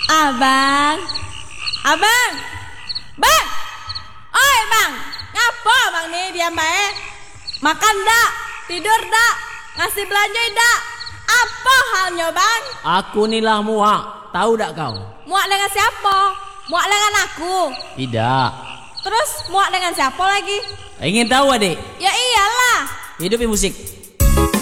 Abang, abang, bang, oi bang, ngapa bang nih diam bae? Makan dak, tidur dak, ngasih belanja dak, apa halnya bang? Aku inilah muak, tahu dak kau? Muak dengan siapa? Muak dengan aku. Tidak. Terus muak dengan siapa lagi? Ingin tahu adik? Ya iyalah. Hidup musik.